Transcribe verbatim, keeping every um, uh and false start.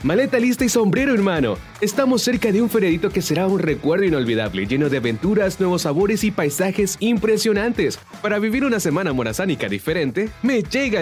Maleta lista y sombrero en mano. Estamos cerca de un veredito que será un recuerdo inolvidable, lleno de aventuras, nuevos sabores y paisajes impresionantes. Para vivir una semana morazánica diferente, me llega